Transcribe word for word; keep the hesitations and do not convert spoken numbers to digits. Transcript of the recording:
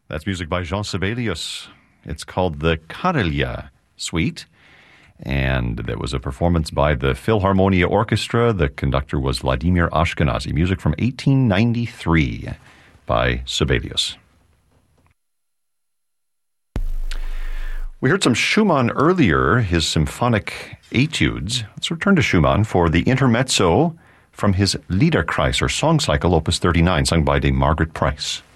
That's music by Jean Sibelius. It's called the Karelia Suite, and there was a performance by the Philharmonia Orchestra. The conductor was Vladimir Ashkenazy. Music from eighteen ninety-three by Sibelius. We heard some Schumann earlier, his symphonic etudes. Let's return to Schumann for the intermezzo from his Liederkreis, or Song Cycle, Opus thirty-nine, sung by Dame Margaret Price.